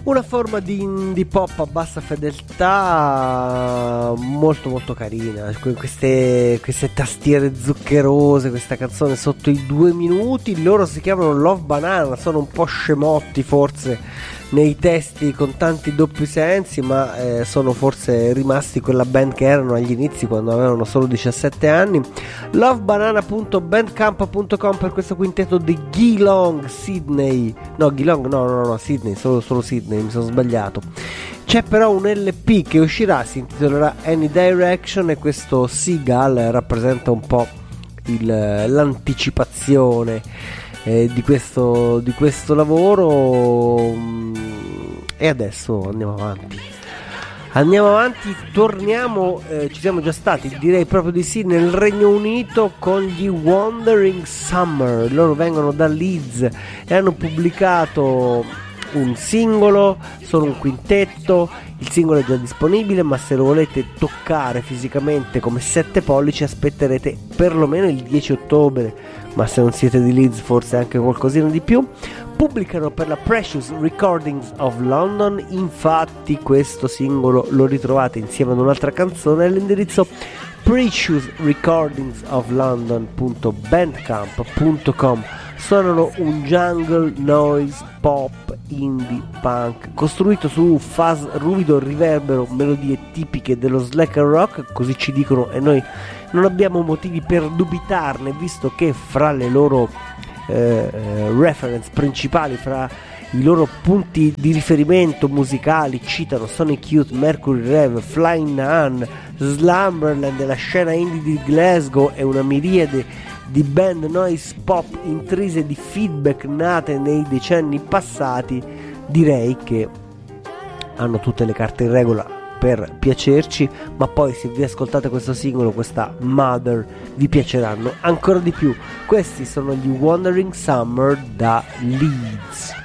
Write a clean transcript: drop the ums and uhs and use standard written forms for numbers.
Una forma di indie pop a bassa fedeltà, molto molto carina, queste tastiere zuccherose, questa canzone sotto i 2 minuti. Loro si chiamano Love Banana, sono un po' scemotti forse nei testi con tanti doppi sensi, ma sono forse rimasti quella band che erano agli inizi quando avevano solo 17 anni. lovebanana.bandcamp.com per questo quintetto di Geelong, Sydney. No, Sydney, solo Sydney, mi sono sbagliato. C'è però un LP che uscirà, si intitolerà Any Direction, e questo Seagull rappresenta un po' l'anticipazione di questo lavoro. E adesso andiamo avanti, torniamo, ci siamo già stati, direi proprio di sì, nel Regno Unito con gli Wandering Summer. Loro vengono da Leeds e hanno pubblicato un singolo, sono un quintetto. Il singolo è già disponibile, ma se lo volete toccare fisicamente come 7 pollici aspetterete perlomeno il 10 ottobre, ma se non siete di Leeds forse anche qualcosina di più. Pubblicano per la Precious Recordings of London, infatti questo singolo lo ritrovate insieme ad un'altra canzone all'indirizzo preciousrecordingsoflondon.bandcamp.com. Suonano un jungle noise pop indie punk costruito su fuzz, ruvido, riverbero, melodie tipiche dello slacker rock, così ci dicono, e noi non abbiamo motivi per dubitarne, visto che fra le loro reference principali, fra i loro punti di riferimento musicali, citano Sonic Youth, Mercury Rev, Flying Nun, Slumberland e la scena indie di Glasgow e una miriade di band noise pop intrise di feedback nate nei decenni passati. Direi che hanno tutte le carte in regola per piacerci, ma poi se vi ascoltate questo singolo, questa Mother, vi piaceranno ancora di più. Questi sono gli Wandering Summer da Leeds.